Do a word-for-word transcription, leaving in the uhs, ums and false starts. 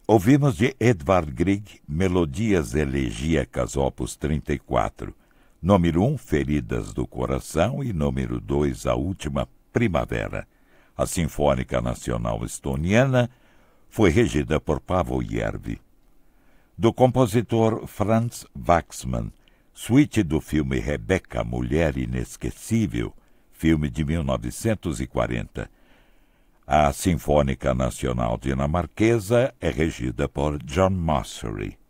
Ouvimos de Edvard Grieg, Melodias Elegíacas, opus trinta e quatro. Número um, Feridas do Coração, e número dois, A Última Primavera. A Sinfônica Nacional Estoniana foi regida por Paavo Järvi. Do compositor Franz Waxman, suíte do filme Rebecca, Mulher Inesquecível, filme de mil novecentos e quarenta. A Sinfônica Nacional Dinamarquesa é regida por John Mossery.